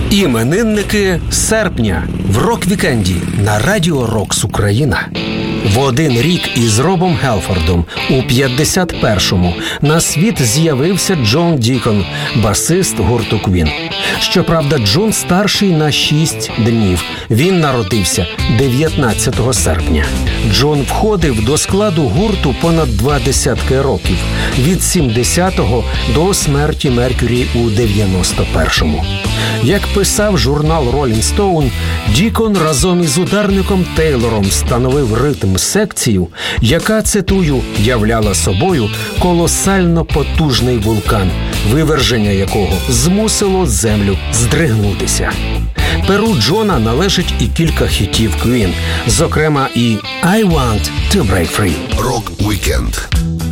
Іменинники серпня в рок-вікенді на Радіо Рокс Україна. В один рік із Робом Гелфордом у 51-му на світ з'явився Джон Дікон, басист гурту Queen. Щоправда, Джон старший на 6 днів. Він народився 19 серпня. Джон входив до складу гурту понад 20 років, від 70-го до смерті Меркюрі у 91-му. Як писав журнал Rolling Stone, Дікон разом із ударником Тейлором становив ритм-секцію, яка, цитую, являла собою колосально потужний вулкан, виверження якого змусило землю здригнутися. Перу Джона належить і кілька хітів Queen, зокрема і «I Want to Break Free». Рок-вікенд